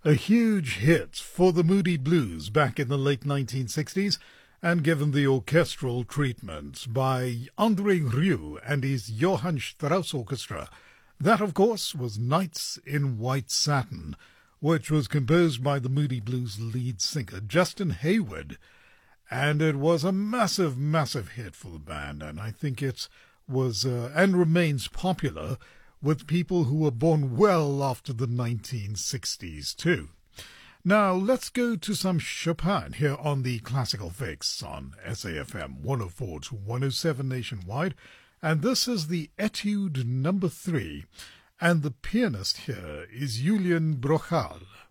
A huge hit for the Moody Blues back in the late 1960s, and given the orchestral treatment by André Rieu and his Johann Strauss Orchestra. That, of course, was Nights in White Satin, which was composed by the Moody Blues lead singer Justin Hayward. And it was a massive, massive hit for the band, and I think it was and remains popular with people who were born well after the 1960s too. Now let's go to some Chopin here on the Classical Fix on SAFM 104 to 107 nationwide, and this is the Etude number 3, and the pianist here is Julian Brochal.